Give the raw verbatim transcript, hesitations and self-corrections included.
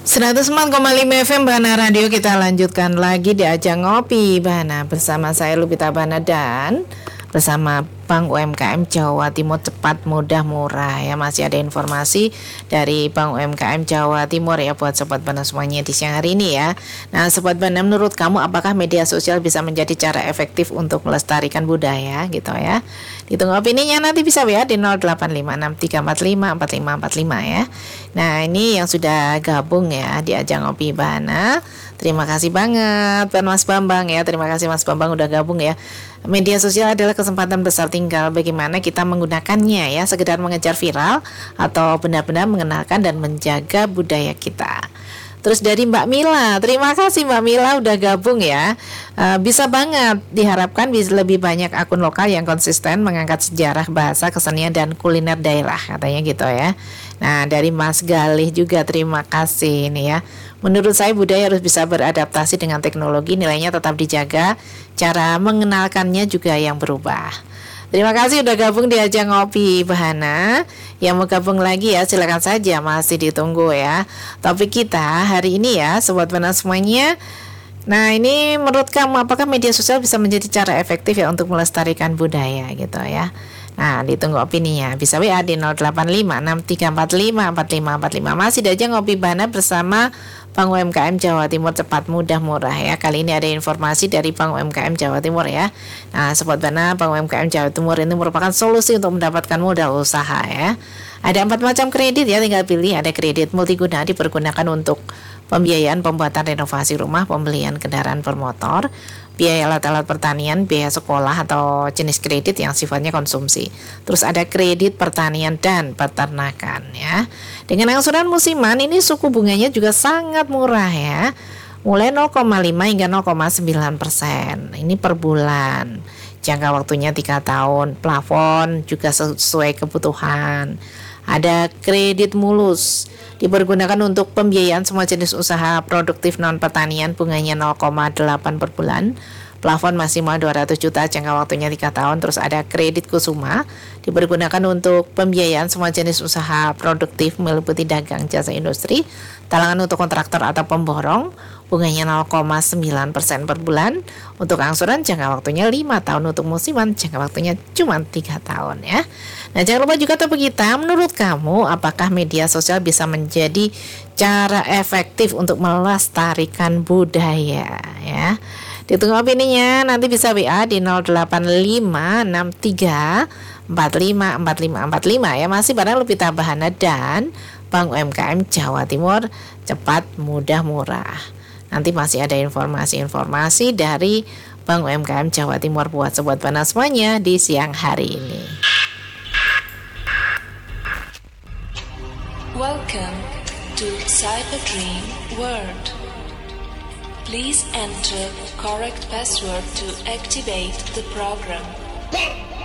seratus empat koma lima F M Bahana Radio, kita lanjutkan lagi di ajang ngopi Bahana bersama saya Lupita Bahana dan bersama Bank U M K M Jawa Timur cepat mudah murah ya. Masih ada informasi dari Bank U M K M Jawa Timur ya buat Sobat Bahana semuanya di siang hari ini ya. Nah Sobat Bahana, menurut kamu apakah media sosial bisa menjadi cara efektif untuk melestarikan budaya gitu ya? Ditunggu opininya, nanti bisa ya di nol delapan lima enam tiga empat lima empat lima empat lima ya. Nah ini yang sudah gabung ya di ajang ngopi Bahana, terima kasih banget Pak Mas Bambang ya. Terima kasih Mas Bambang udah gabung ya. Media sosial adalah kesempatan besar, tinggal bagaimana kita menggunakannya ya. Sekedar mengejar viral atau benar-benar mengenalkan dan menjaga budaya kita. Terus dari Mbak Mila, terima kasih Mbak Mila udah gabung ya. uh, Bisa banget, diharapkan bisa lebih banyak akun lokal yang konsisten mengangkat sejarah, bahasa, kesenian, dan kuliner daerah, katanya gitu ya. Nah dari Mas Galih juga terima kasih ini ya. Menurut saya budaya harus bisa beradaptasi dengan teknologi, nilainya tetap dijaga, cara mengenalkannya juga yang berubah. Terima kasih udah gabung di ajang ngopi Bahana. Yang mau gabung lagi ya silakan saja, masih ditunggu ya. Topik kita hari ini ya Sobat Bahana semuanya. Nah ini menurut kamu apakah media sosial bisa menjadi cara efektif ya untuk melestarikan budaya gitu ya. Nah ditunggu opininya, bisa W A di nol delapan lima enam tiga empat lima empat lima empat lima. Masih di ajang ngopi Bahana bersama Bank U M K M Jawa Timur cepat mudah murah ya. Kali ini ada informasi dari Bank U M K M Jawa Timur ya. Nah Sobat Bahana, Bank U M K M Jawa Timur ini merupakan solusi untuk mendapatkan modal usaha ya. Ada empat macam kredit ya, tinggal pilih. Ada kredit multiguna, dipergunakan untuk pembiayaan pembuatan renovasi rumah, pembelian kendaraan bermotor, biaya alat-alat pertanian, biaya sekolah atau jenis kredit yang sifatnya konsumsi. Terus ada kredit pertanian dan peternakan ya. Dengan angsuran musiman ini suku bunganya juga sangat murah ya. Mulai nol koma lima hingga nol koma sembilan persen. Ini per bulan. Jangka waktunya tiga tahun. Plafon juga sesuai kebutuhan. Ada kredit mulus, dipergunakan untuk pembiayaan semua jenis usaha produktif non pertanian, bunganya nol koma delapan per bulan. Plafon maksimal dua ratus juta, jangka waktunya tiga tahun. Terus ada kredit kusuma, dipergunakan untuk pembiayaan semua jenis usaha produktif meliputi dagang, jasa industri, talangan untuk kontraktor atau pemborong, bunganya nol koma sembilan persen per bulan. Untuk angsuran jangka waktunya lima tahun, untuk musiman jangka waktunya cuma tiga tahun ya. Nah jangan lupa juga topik kita, menurut kamu apakah media sosial bisa menjadi cara efektif untuk melestarikan budaya ya. Ditunggu opininya, nanti bisa W A di nol delapan lima enam tiga empat lima empat lima empat lima ya. Masih bareng Lupita Bahana dan Bank U M K M Jawa Timur cepat mudah murah. Nanti masih ada informasi-informasi dari Bank U M K M Jawa Timur buat Sobat Bahana semuanya di siang hari ini. Welcome to Cyber Dream World. Please enter correct password to activate the program.